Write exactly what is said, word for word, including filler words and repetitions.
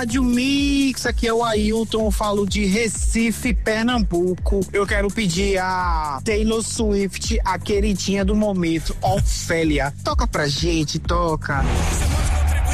Rádio Mix, aqui é o Ailton, eu falo de Recife, Pernambuco. Eu quero pedir a Taylor Swift, a queridinha do momento, Ofélia. Toca pra gente, toca.